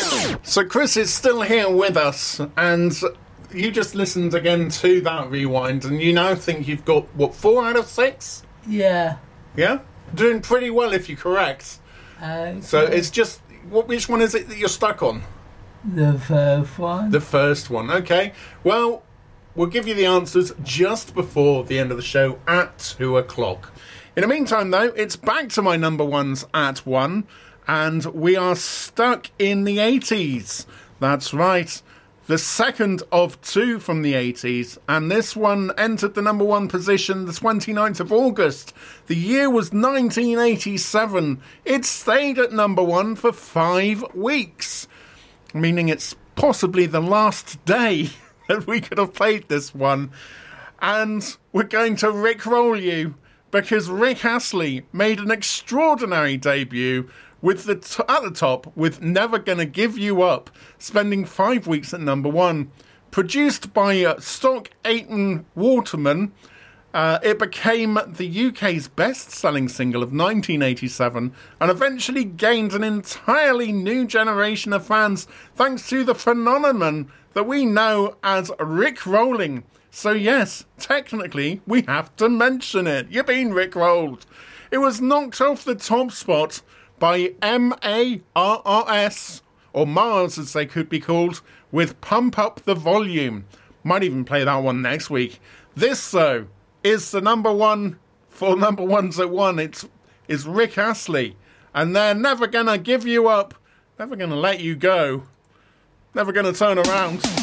So Chris is still here with us, and you just listened again to that rewind, and you now think you've got, what, 4 out of 6? Yeah. Yeah? Doing pretty well if you're correct. So it's just, which one is it that you're stuck on? The first one. The first one, okay. Well, we'll give you the answers just before the end of the show at 2 o'clock. In the meantime, though, it's back to my number ones at 1. And we are stuck in the 80s. That's right. The second of 2 from the 80s. And this one entered the number 1 position the 29th of August. The year was 1987. It stayed at number 1 for 5 weeks. Meaning it's possibly the last day that we could have played this one. And we're going to Rickroll you. Because Rick Astley made an extraordinary debut with at the top with Never Gonna Give You Up, spending 5 weeks at number 1. Produced by Stock Aitken Waterman, it became the UK's best-selling single of 1987 and eventually gained an entirely new generation of fans thanks to the phenomenon that we know as Rickrolling. So yes, technically, we have to mention it. You've been Rickrolled. It was knocked off the top spot by MARRS, or Mars as they could be called, with Pump Up the Volume. Might even play that one next week. This, though, is the number 1 for number ones at 1. It's Rick Astley. And they're never gonna give you up, never gonna let you go, never gonna turn around.